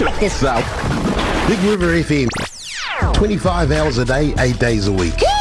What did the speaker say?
Check this out. Big River FM. 25 hours a day, 8 days a week.